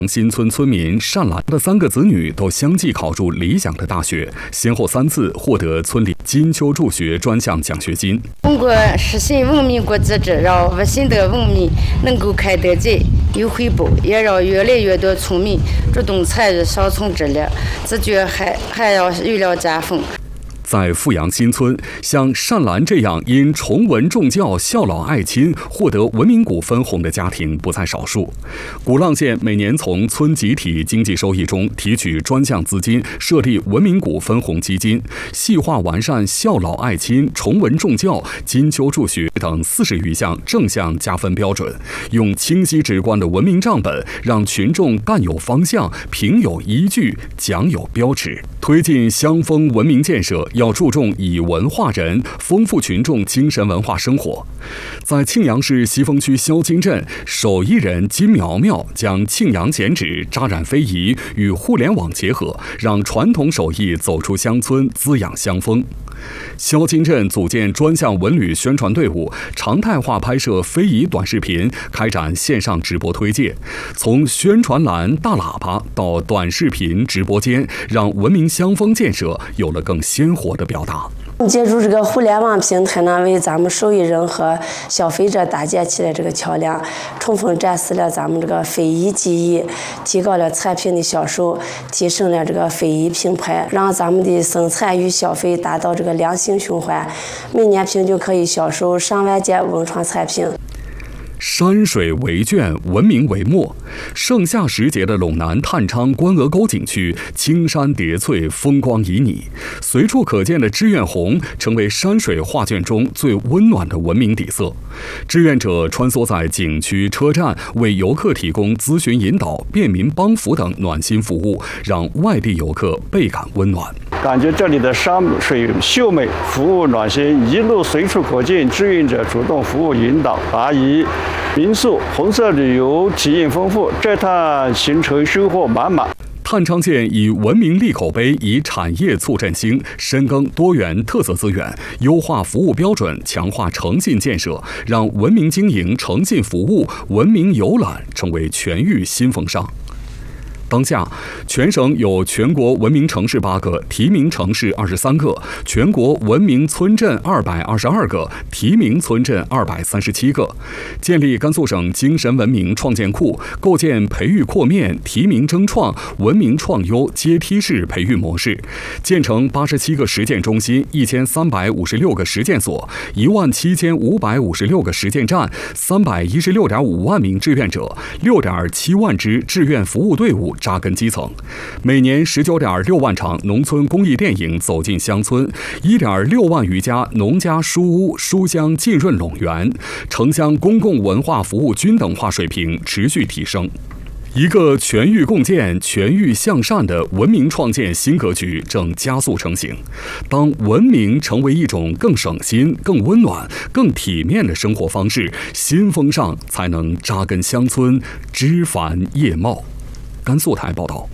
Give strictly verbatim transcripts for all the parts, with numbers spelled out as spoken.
新村村民单兰的三个子女都相继考入理想的大学，先后三次获得村里金秋助学专项奖学金。 通过实行文明国资制，让我新的文明能够开得早有回报，也让越来越多村民主动参与乡村治理，自觉还还要有了加分。 在富阳新村，像单兰这样因崇文重教、孝老爱亲获得文明谷分红的家庭不在少数。鼓浪县每年从村集体经济收益中提取专项资金，设立文明谷分红基金，细化完善孝老爱亲、崇文重教、金秋助学等四十余项正向加分标准，用清晰直观的文明账本，让群众干有方向、评有依据、奖有标尺。推进乡风文明建设，要注重以文化人，丰富群众精神文化生活。在庆阳市西峰区肖金镇，手艺人金苗苗将庆阳剪纸、扎染非遗与互联网结合，让传统手艺走出乡村，滋养乡风。肖金镇组建专项文旅宣传队伍，常态化拍摄非遗短视频，开展线上直播推介，从宣传栏、大喇叭到短视频直播间，让文明乡风建设有了更鲜活的表达。 借助这个互联网平台呢，为咱们受益人和消费者搭建起了这个桥梁，充分展示了咱们这个非遗技艺，提高了产品的销售，提升了这个非遗品牌，让咱们的生产与消费达到这个良性循环，每年平均可以销售上万件文创产品。 山水为卷，文明为墨。盛夏时节的陇南探昌关鹅沟景区，青山叠翠，风光旖旎，随处可见的志愿红成为山水画卷中最温暖的文明底色。志愿者穿梭在景区、车站，为游客提供咨询引导、便民帮扶等暖心服务，让外地游客倍感温暖。 感觉这里的山水秀美，服务暖心，一路随处可见志愿者主动服务引导答疑。民宿红色旅游体验丰富，这趟行程收获满满。 探昌县以文明立口碑，以产业促振兴，深耕多元特色资源，优化服务标准，强化诚信建设，让文明经营、诚信服务、文明游览成为全域新风尚。当下，全省有全国文明城市八个，提名城市二十三个，全国文明村镇二百二十二个，提名村镇二百三十七个。建立甘肃省精神文明创建库，构建培育扩面、提名争创、文明创优阶梯式培育模式，建成八十七个实践中心，一千三百五十六个实践所，一万七千五百五十六个实践站，三百一十六点五万名志愿者，六点七万支志愿服务队伍扎根基层，每年十九点六万场农村公益电影走进乡村，一点六万余家农家书屋书香浸润陇源，城乡公共文化服务均等化水平持续提升。一个全域共建、全域向善的文明创建新格局正加速成型。当文明成为一种更省心、更温暖、更体面的生活方式，新风尚才能扎根乡村，枝繁叶茂。甘肃台报道。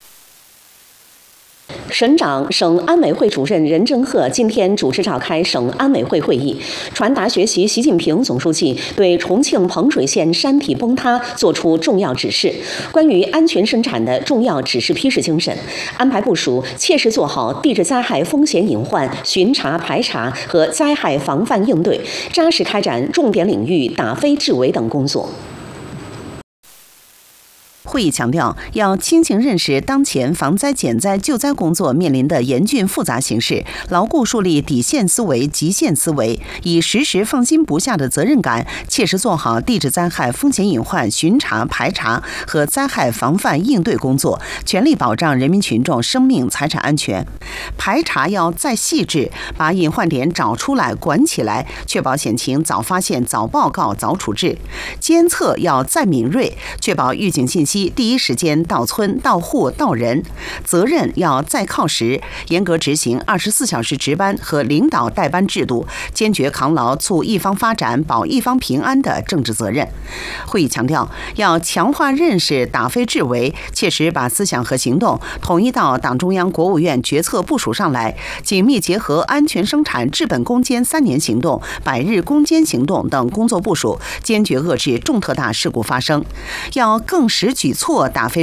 省长、省安委会主任任正鹤今天主持召开省安委会会议，传达学习习近平总书记对重庆彭水县山体崩塌作出重要指示，关于安全生产的重要指示批示精神，安排部署切实做好地质灾害风险隐患巡查排查和灾害防范应对，扎实开展重点领域打非治伪等工作。会议强调，要清醒认识当前防灾减灾救灾工作面临的严峻复杂形势，牢固树立底线思维、极限思维，以时时放心不下的责任感，切实做好地质灾害风险隐患巡查排查和灾害防范应对工作，全力保障人民群众生命财产安全。排查要再细致，把隐患点找出来、管起来，确保险情早发现、早报告、早处置。监测要再敏锐，确保预警信息第一时间到村、到户、到人。责任要再靠实，严格执行二十四小时值班和领导带班制度，坚决扛牢促一方发展、保一方平安的政治责任。会议强调，要强化认识，打非治伪，切实把思想和行动统一到党中央、国务院决策部署上来，紧密结合安全生产治本攻坚三年行动、百日攻坚行动等工作部署，坚决遏制重特大事故发生。要更实举措，打非